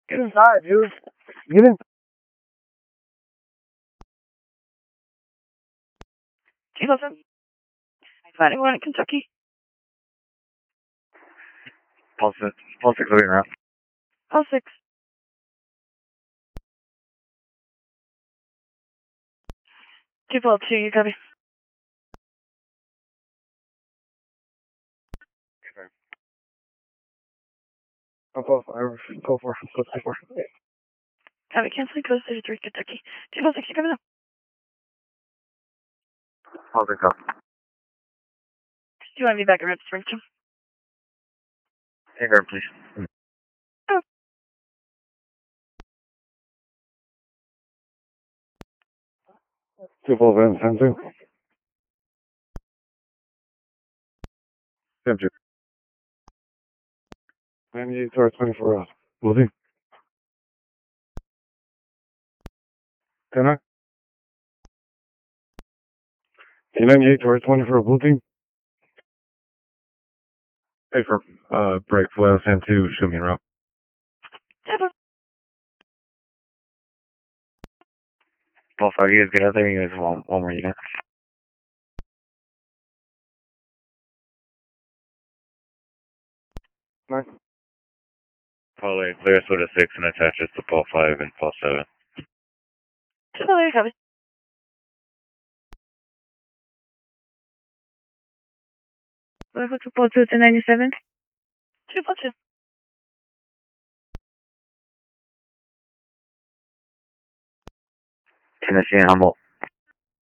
Get inside, dude. Get in. Listen. Finding one in Kentucky. Pulse 6 looking around. Pulse 6. Pulse 2, you copy. Pulse 5, Pulse 4, Pulse 4. Copy, canceling code 33, Kentucky. Pulse 6, you coming up? Pulse 6 up. Do you want to be back in Red Springton? Take her, please. Oh. Two Pulse in, 10-2. 10-2. 98 towards 24 out. We'll see. 10-9. 98 towards 24, blue team. Hey, for break, flail, 10-2, shoot me in route. Pulse 5, you guys get out there, you guys want one more unit. Nice. Pulse 8, clear Soda 6 and attaches to Pulse 5 and Pulse 7. Totally copy. What's the Pulse 2 to 97? 2 Pulse 2. Tennessee and Humboldt.